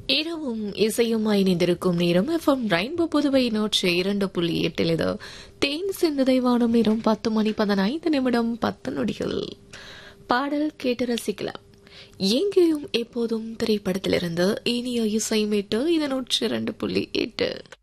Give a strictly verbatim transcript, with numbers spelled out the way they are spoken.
இரவும் இசையுமாய் இணைந்திருக்கும் நேரம் எஃப்எம் ரெயின்போ புதுவை நூற்றி இரண்டு புள்ளி எட்டில் இது தேன் சிந்ததை வானம் நேரம் பத்து மணி பதினைந்து நிமிடம் பத்து நொடிகள். பாடல் கேட்டு ரசிக்கலாம். எங்கேயும் எப்போதும் திரைப்படத்திலிருந்து இனிய இசை மீட்டு இது நூற்றி இரண்டு புள்ளி எட்டு.